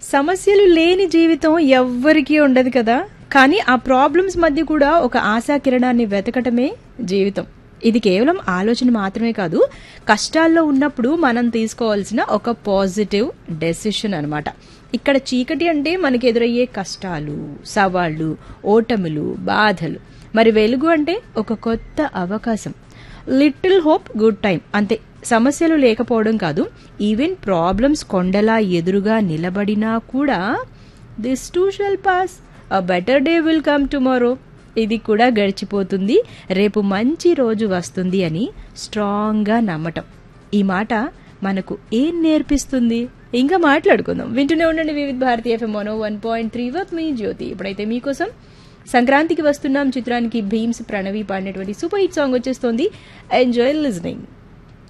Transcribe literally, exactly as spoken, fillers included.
సమస్యలు లేని జీవితం ఎవ్వరికీ ఉండదు కదా, కానీ ఆ ప్రాబ్లమ్స్ మధ్య కూడా ఒక ఆశా కిరణాన్ని వెతకటమే జీవితం. ఇది కేవలం ఆలోచన మాత్రమే కాదు, కష్టాల్లో ఉన్నప్పుడు మనం తీసుకోవాల్సిన ఒక పాజిటివ్ డెసిషన్ అన్నమాట. ఇక్కడ చీకటి అంటే మనకి ఎదురయ్యే కష్టాలు, సవాళ్లు, ఓటములు, బాధలు. మరి వెలుగు అంటే ఒక కొత్త అవకాశం. లిటిల్ హోప్ గుడ్ టైం అంతే. సమస్యలు లేకపోవడం కాదు, ఈవెన్ ప్రాబ్లమ్స్ కొండలా ఎదురుగా నిలబడినా కూడా this two shall pass, a better day will come tomorrow, ఇది కూడా గడిచిపోతుంది, రేపు మంచి రోజు వస్తుంది అని స్ట్రాంగ్ గా నమ్మటం. ఈ మాట మనకు ఏం నేర్పిస్తుంది? ఇంకా మాట్లాడుకుందాం. వింటూనే ఉండండి వివిధ Bharati FM one one point three with me జ్యోతి. ఇప్పుడైతే మీకోసం సంక్రాంతికి వస్తున్నాం చిత్రానికి భీమ్స్ ప్రణవి పాడినటువంటి సూపర్ హిట్ సాంగ్ వచ్చేస్తోంది. Enjoy listening.